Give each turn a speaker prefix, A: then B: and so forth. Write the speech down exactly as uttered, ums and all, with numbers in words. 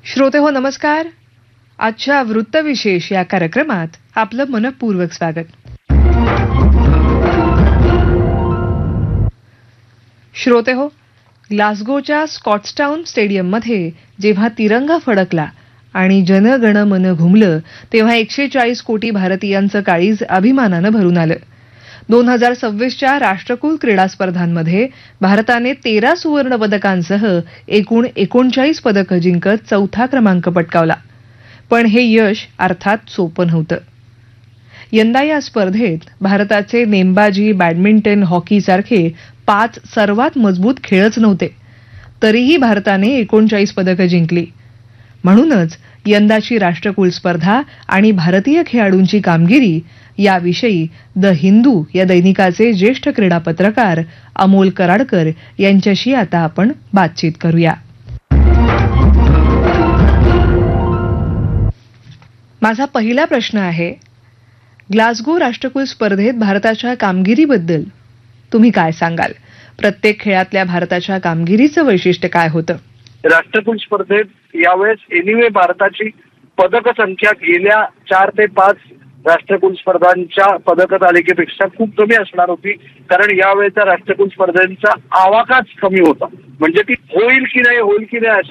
A: श्रोतेहो नमस्कार. आजच्या वृत्तविशेष या कार्यक्रमात आपलं मनपूर्वक स्वागत. श्रोतेहो, ग्लासगोच्या स्कॉट्सटाउन स्टेडियममध्ये जेव्हा तिरंगा फडकला आणि जन गण मन घुमलं, तेव्हा एकशे चाळीस कोटी भारतीयांचं काळीज अभिमानानं भरून आलं. दोन हजार सव्वीसच्या राष्ट्रकुल क्रीडा स्पर्धांमध्ये भारताने तेरा सुवर्ण पदकांसह एकूण एकोणचाळीस पदकं जिंकत चौथा क्रमांक पटकावला. पण हे यश अर्थात सोपं नव्हतं. यंदा या स्पर्धेत भारताचे नेमबाजी, बॅडमिंटन, हॉकी सारखे पाच सर्वात मजबूत खेळच नव्हते. तरीही भारताने एकोणचाळीस पदकं जिंकली. म्हणूनच यंदाची राष्ट्रकुल स्पर्धा आणि भारतीय खेळाडूंची कामगिरी याविषयी द हिंदू या दैनिकाचे ज्येष्ठ क्रीडा पत्रकार अमोल कराडकर यांच्याशी आता आपण बातचीत करूया. माझा पहिला प्रश्न आहे, ग्लासगो राष्ट्रकुल स्पर्धेत भारताच्या कामगिरीबद्दल तुम्ही काय सांगाल? प्रत्येक खेळातल्या भारताच्या कामगिरीचं वैशिष्ट्य काय होतं?
B: राष्ट्रकुल स्पर्धेत यावेळेस एनिवे भारताची पदक संख्या गेल्या चार ते पाच राष्ट्रकुल स्पर्धांच्या पदक तालिकेपेक्षा खूप कमी असणार होती. कारण यावेळेचा राष्ट्रकुल स्पर्धांचा आवाकाच कमी होता. म्हणजे ती होईल की नाही होईल की नाही